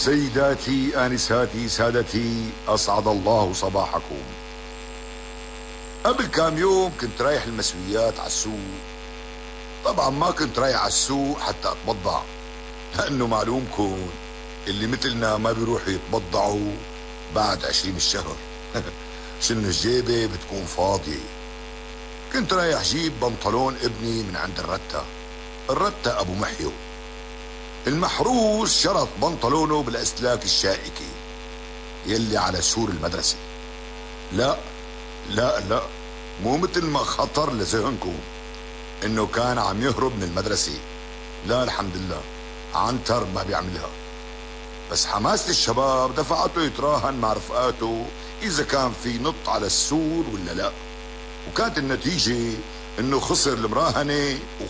سيداتي آنساتي سادتي، أسعد الله صباحكم. قبل كام يوم كنت رايح المسويات على السوق. طبعا ما كنت رايح على السوق حتى أتبضع، لأنه معلومكم اللي مثلنا ما بيروحوا يتبضعوا بعد 20 الشهر. شنو الجيبة بتكون فاضية. كنت رايح جيب بنطلون ابني من عند الرتة أبو محيو. المحروس شرط بنطلونه بالأسلاك الشائكة يلي على سور المدرسة. لا لا لا، مو مثل ما خطر لذهنكم انه كان عم يهرب من المدرسة. لا الحمد لله، عنتر ما بيعملها. بس حماسة الشباب دفعته يتراهن مع رفقاته اذا كان في نط على السور ولا لا، وكانت النتيجة انه خسر المراهنة